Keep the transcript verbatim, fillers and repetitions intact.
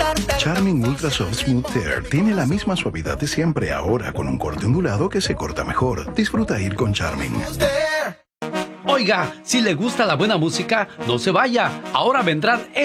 Charmin Ultra Soft Smooth Tear tiene la misma suavidad de siempre, ahora con un corte ondulado que se corta mejor. Disfruta ir con Charmin. Oiga, si le gusta la buena música, no se vaya. Ahora vendrán